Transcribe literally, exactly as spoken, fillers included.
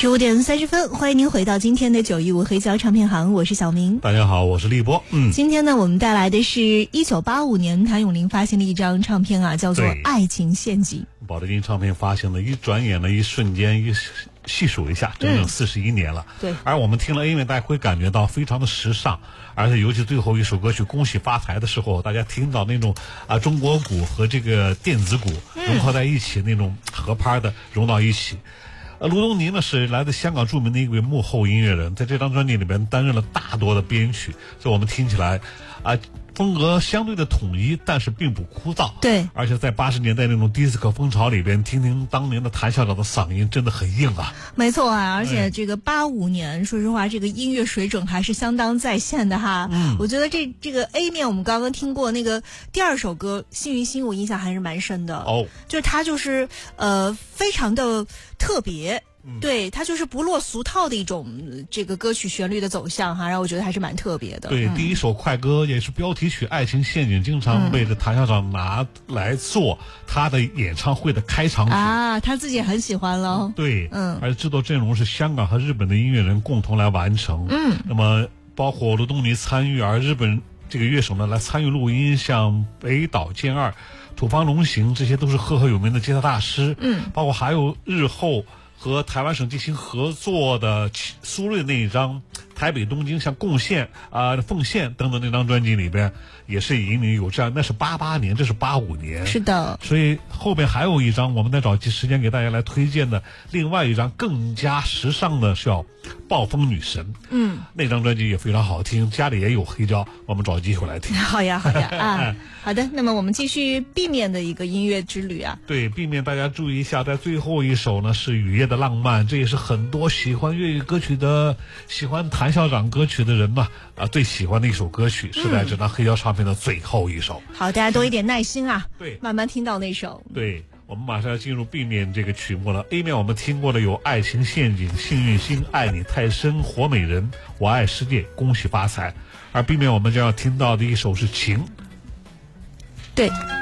十五点三十分，欢迎您回到今天的九一五黑胶唱片行，我是小明。 大家好，我是立波。嗯， 今天呢，我们带来的是一九八五年谭咏麟发行的一张唱片啊，叫做《爱情陷阱》。 宝丽金唱片发行的，一转眼的一瞬间，一细数一下，整整四十一年了。 嗯、对。 而我们听了 A 面，大家会感觉到非常的时尚，而且尤其最后一首歌曲《恭喜发财》的时候，大家听到那种啊中国鼓和这个电子鼓融合在一起，嗯、那种合拍的融到一起。呃，卢东尼呢是来自香港著名的一位幕后音乐人，在这张专辑里边担任了大多的编曲，所以我们听起来啊、呃、风格相对的统一，但是并不枯燥。 对， 而且在八十年代那种迪斯科风潮里边，听听当年的谭校长的嗓音真的很硬啊。 没错啊，而且这个八五年，说实话，这个音乐水准还是相当在线的哈。嗯，我觉得这这个 A 面我们刚刚听过那个第二首歌《幸运星》，我印象还是蛮深的。 哦， 就是它就是呃非常的特别。嗯、对，它就是不落俗套的一种这个歌曲旋律的走向哈，让我觉得还是蛮特别的。 对，嗯、第一首快歌也是标题曲《爱情陷阱》，经常被这谭校长拿来做他的演唱会的开场曲啊，他自己也很喜欢了。 对，嗯，而制作阵容是香港和日本的音乐人共同来完成。嗯，那么包括卢东尼参与，而日本这个乐手呢来参与录音，像北岛健二、土方龙行，这些都是赫赫有名的吉他大师。嗯，包括还有日后和台湾省进行合作的苏芮那一张台北东京像贡献啊、呃、奉献等等那张专辑里边，也是引领有这样，那是八八年，这是八五年， 是的。 所以后边还有一张我们再找期时间给大家来推荐的另外一张更加时尚的，是叫暴风女神。嗯，那张专辑也非常好听，家里也有黑胶，我们找机会来听。 好呀好呀啊，好的，那么我们继续 B 面的一个音乐之旅啊。 对 B 面大家注意一下，在最后一首呢是雨夜的浪漫，这也是很多喜欢粤语歌曲的喜欢谭校长歌曲的人嘛啊最喜欢的一首歌曲，是在这张黑胶唱片的最后一首。 好，大家多一点耐心啊， 对， 慢慢听到那首。 对，我们马上要进入 B 面这个曲目了。A 面我们听过的有《爱情陷阱》、《幸运星》、《爱你太深》、《活美人》、《我爱世界》、《恭喜发财》，而 B 面我们将要听到的一首是《情》。 对。